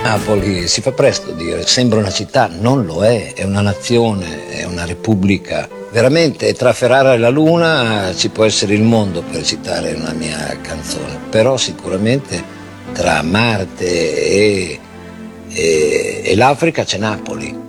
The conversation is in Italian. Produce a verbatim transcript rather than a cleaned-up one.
Napoli si fa presto a dire, sembra una città, non lo è, è una nazione, è una repubblica. Veramente tra Ferrara e la Luna ci può essere il mondo, per citare una mia canzone, però sicuramente tra Marte e, e, e l'Africa c'è Napoli.